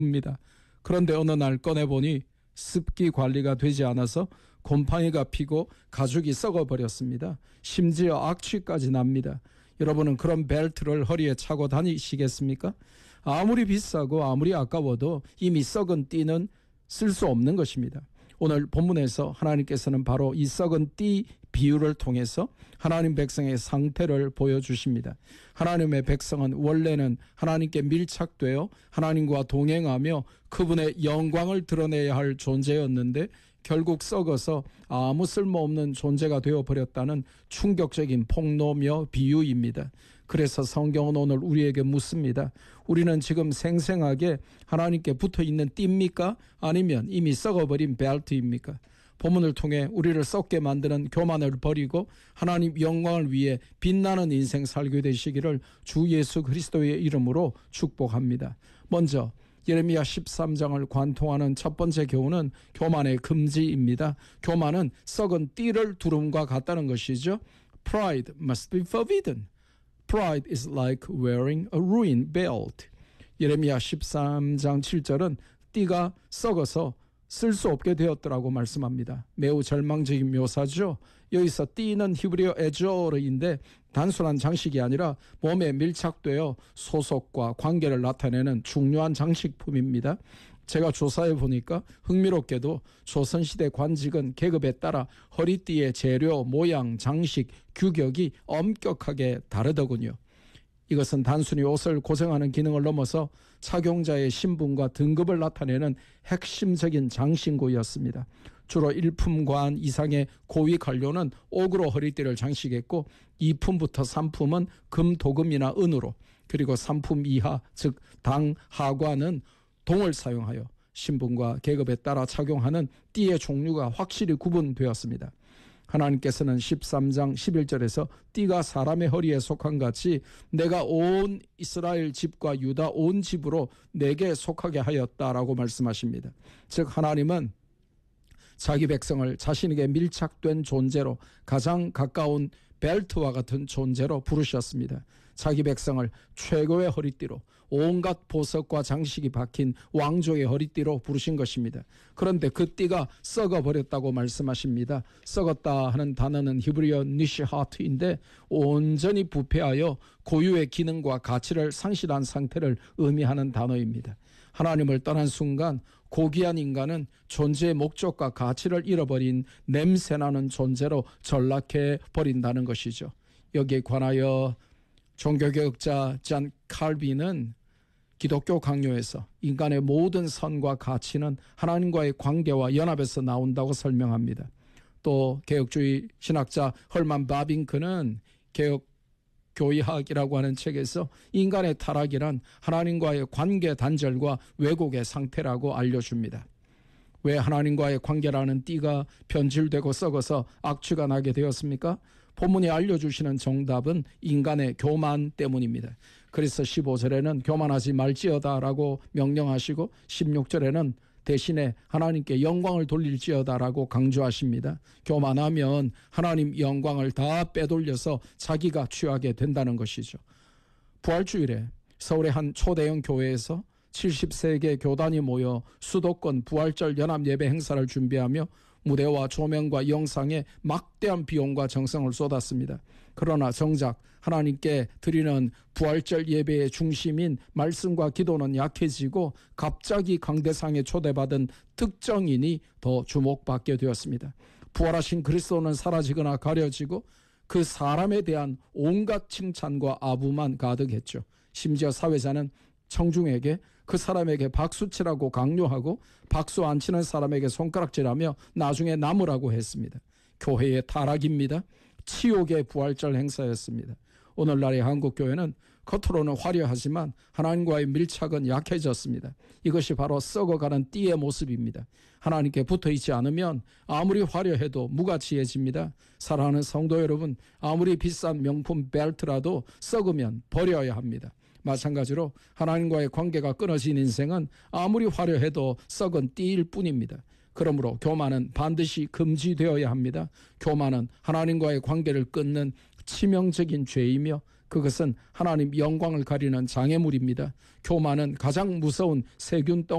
입니다. 그런데 어느 날 꺼내보니 습기 관리가 되지 않아서 곰팡이가 피고 가죽이 썩어버렸습니다. 심지어 악취까지 납니다. 여러분은 그런 벨트를 허리에 차고 다니시겠습니까? 아무리 비싸고 아무리 아까워도 이미 썩은 띠는 쓸 수 없는 것입니다. 오늘 본문에서 하나님께서는 바로 이 썩은 띠 비유를 통해서 하나님 백성의 상태를 보여주십니다. 하나님의 백성은 원래는 하나님께 밀착되어 하나님과 동행하며 그분의 영광을 드러내야 할 존재였는데 결국 썩어서 아무 쓸모없는 존재가 되어버렸다는 충격적인 폭로며 비유입니다. 그래서 성경은 오늘 우리에게 묻습니다. 우리는 지금 생생하게 하나님께 붙어있는 띠입니까? 아니면 이미 썩어버린 벨트입니까? 본문을 통해 우리를 썩게 만드는 교만을 버리고 하나님 영광을 위해 빛나는 인생 살게 되시기를 주 예수 그리스도의 이름으로 축복합니다. 먼저 예레미야 13장을 관통하는 첫 번째 교훈은 교만의 금지입니다. 교만은 썩은 띠를 두름과 같다는 것이죠. Pride must be forbidden. Pride is like wearing a ruined belt. 예레미야 13장 7절은 띠가 썩어서 쓸 수 없게 되었더라고 말씀합니다. 매우 절망적인 묘사죠. 여기서 띠는 히브리어 에조르인데 단순한 장식이 아니라 몸에 밀착되어 소속과 관계를 나타내는 중요한 장식품입니다. 제가 조사해 보니까 흥미롭게도 조선시대 관직은 계급에 따라 허리띠의 재료, 모양, 장식, 규격이 엄격하게 다르더군요. 이것은 단순히 옷을 고정하는 기능을 넘어서 착용자의 신분과 등급을 나타내는 핵심적인 장신구였습니다. 주로 1품관 이상의 고위 관료는 옥으로 허리띠를 장식했고 2품부터 3품은 금, 도금이나 은으로, 그리고 3품 이하 즉 당, 하관은 동을 사용하여 신분과 계급에 따라 착용하는 띠의 종류가 확실히 구분되었습니다. 하나님께서는 13장 11절에서 띠가 사람의 허리에 속한 같이 내가 온 이스라엘 집과 유다 온 집으로 내게 속하게 하였다라고 말씀하십니다. 즉 하나님은 자기 백성을 자신에게 밀착된 존재로 가장 가까운 벨트와 같은 존재로 부르셨습니다. 자기 백성을 최고의 허리띠로 온갖 보석과 장식이 박힌 왕족의 허리띠로 부르신 것입니다. 그런데 그 띠가 썩어버렸다고 말씀하십니다. 썩었다 하는 단어는 히브리어 니시하트인데 온전히 부패하여 고유의 기능과 가치를 상실한 상태를 의미하는 단어입니다. 하나님을 떠난 순간 고귀한 인간은 존재의 목적과 가치를 잃어버린 냄새나는 존재로 전락해 버린다는 것이죠. 여기에 관하여 종교개혁자 잔 칼빈은 기독교 강요에서 인간의 모든 선과 가치는 하나님과의 관계와 연합에서 나온다고 설명합니다. 또 개혁주의 신학자 헐만 바빙크는 개혁교의학이라고 하는 책에서 인간의 타락이란 하나님과의 관계 단절과 왜곡의 상태라고 알려줍니다. 왜 하나님과의 관계라는 띠가 변질되고 썩어서 악취가 나게 되었습니까? 본문이 알려주시는 정답은 인간의 교만 때문입니다. 그래서 15절에는 교만하지 말지어다라고 명령하시고 16절에는 대신에 하나님께 영광을 돌릴지어다라고 강조하십니다. 교만하면 하나님 영광을 다 빼돌려서 자기가 취하게 된다는 것이죠. 부활주일에 서울의 한 초대형 교회에서 70세계 교단이 모여 수도권 부활절 연합예배 행사를 준비하며 무대와 조명과 영상에 막대한 비용과 정성을 쏟았습니다. 그러나 정작 하나님께 드리는 부활절 예배의 중심인 말씀과 기도는 약해지고 갑자기 강대상에 초대받은 특정인이 더 주목받게 되었습니다. 부활하신 그리스도는 사라지거나 가려지고 그 사람에 대한 온갖 칭찬과 아부만 가득했죠. 심지어 사회자는 청중에게 그 사람에게 박수치라고 강요하고 박수 안 치는 사람에게 손가락질하며 나중에 남으라고 했습니다. 교회의 타락입니다. 치욕의 부활절 행사였습니다. 오늘날의 한국교회는 겉으로는 화려하지만 하나님과의 밀착은 약해졌습니다. 이것이 바로 썩어가는 띠의 모습입니다. 하나님께 붙어있지 않으면 아무리 화려해도 무가치해집니다. 사랑하는 성도 여러분, 아무리 비싼 명품 벨트라도 썩으면 버려야 합니다. 마찬가지로 하나님과의 관계가 끊어진 인생은 아무리 화려해도 썩은 띠일 뿐입니다. 그러므로 교만은 반드시 금지되어야 합니다. 교만은 하나님과의 관계를 끊는 치명적인 죄이며 그것은 하나님 영광을 가리는 장애물입니다. 교만은 가장 무서운 세균